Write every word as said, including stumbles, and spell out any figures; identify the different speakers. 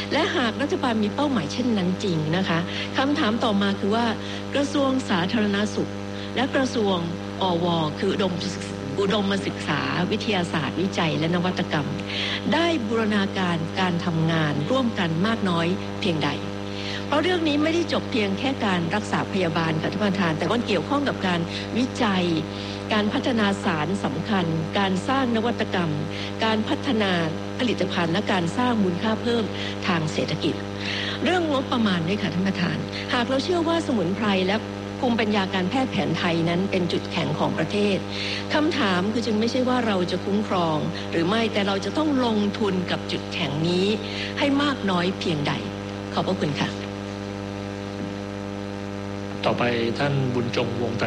Speaker 1: และหากรัฐบาลมีเป้าหมายเช่นนั้นจริงนะคะคำถามต่อมาคือว่ากระทรวงสาธารณสุขและกระทรวงอวคืออุดมอุดมศึกษาวิทยาศาสตร์วิจัยและนวัตกรรมได้บูรณาการการทำงานร่วมกันมากน้อยเพียงใดเพราะเรื่องนี้ไม่ได้จบเพียงแค่การรักษาพยาบาลค่ะท่านประธานแต่ก็เกี่ยวข้องกับการวิจัยการพัฒนาสารสำคัญการสร้างนวัตกรรมการพัฒนาผลิตภัณฑ์และการสร้างมูลค่าเพิ่มทางเศรษฐกิจเรื่องงบประมาณด้วยค่ะท่านประธานหากเราเชื่อว่าสมุนไพรและภูมิปัญญาการแพทย์แผนไทยนั้นเป็นจุดแข็งของประเทศคำถามคือจึงไม่ใช่ว่าเราจะคุ้มครองหรือไม่แต่เราจะต้องลงทุนกับจุดแข็งนี้ให้มากน้อยเพียงใดขอบพระคุณค่ะ
Speaker 2: ต่อไปท่านบุญจงวงศ์